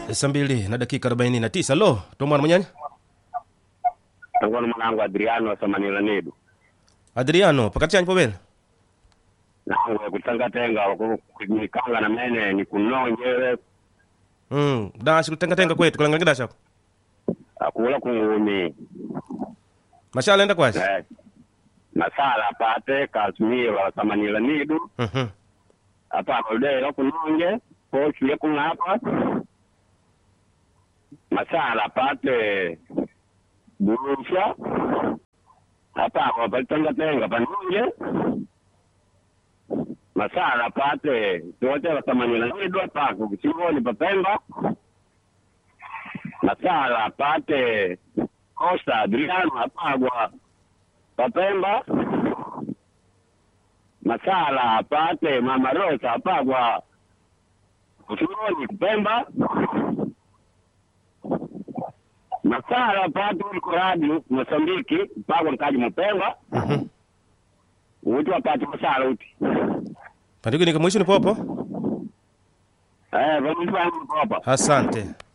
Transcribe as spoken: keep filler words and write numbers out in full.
Saa mbili na dakika arobaini na tisa. Lo, tomwana manyanya? Tangono mwanangu Adriano wa Samanila Nedu. Adriano, pakati chanyi pobele? Nangu ya kutanga tenga, kujinikanga na mene, ni kuno njewe. Hmm, dashi kutenga tenga kwetu, kulanga ngida shako? Akula kungumi. Mashala enda kwashi? Eh, masala pate, kasmie wa Samanila Nedu. Mhm. Apa kolde lo kunonge, kochu ya kungapa. Masala pate, burusha. Apa kwa palitanga tenga panonge. Masala pate, tuwote wa Samanila Nedu apa kukichivoni papemba. Masala pate, Costa Adriano apagwa papemba. Masala pate, Mama Rosa apagwa kuchivoni kupemba. Masala pate uliko radio Mosambiki apagwa nkaji mpemba. Mhm. Uti wapate masala uti. Pandiku nika mwisho ni popo? Eh, vamos lá, papa. Asante.